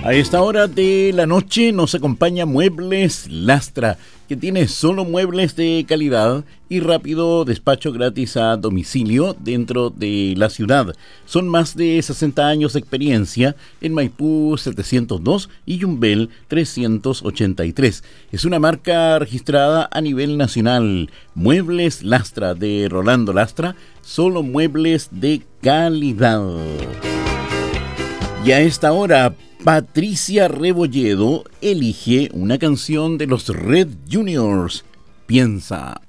A esta hora de la noche nos acompaña Muebles Lastra, que tiene solo muebles de calidad y rápido despacho gratis a domicilio dentro de la ciudad. Son más de 60 años de experiencia en Maipú 702 y Yumbel 383. Es una marca registrada a nivel nacional. Muebles Lastra de Rolando Lastra, solo muebles de calidad. Y a esta hora, Patricia Rebolledo elige una canción de los Red Juniors, Piensa.